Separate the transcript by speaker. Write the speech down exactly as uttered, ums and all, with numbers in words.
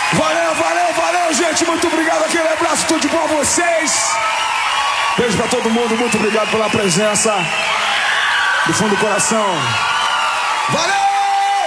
Speaker 1: Valeu, valeu, valeu, gente. Muito obrigado. Aquele abraço, tudo de bom a vocês. Beijo pra todo mundo. Muito obrigado pela presença do fundo do coração. Valeu!